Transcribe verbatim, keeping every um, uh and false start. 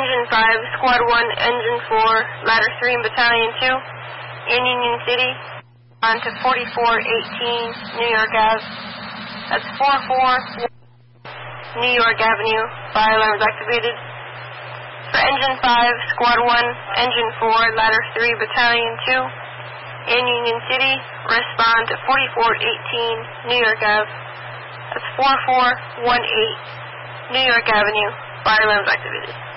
Engine five, Squad one, Engine four, Ladder three, and Battalion two, in Union City, on to forty-four eighteen New York Ave. That's forty-four New York Avenue. Fire alarms activated. For Engine five, Squad one, Engine four, Ladder three, Battalion two, in Union City, respond to forty-four eighteen New York Ave. That's forty-four eighteen New York Avenue. Fire alarms activated.